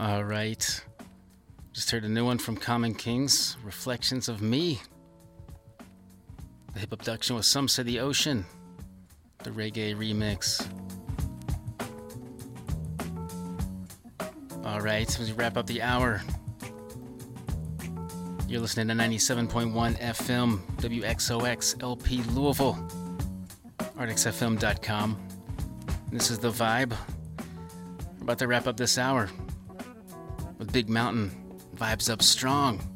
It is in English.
All right. Just heard a new one from Common Kings, Reflections of Me. The hip abduction was Some Say the Ocean, the reggae remix. All right, as we wrap up the hour, you're listening to 97.1 FM, WXOX LP Louisville, artixfm.com. This is The Vibe. We're about to wrap up this hour with Big Mountain, Vibes Up Strong.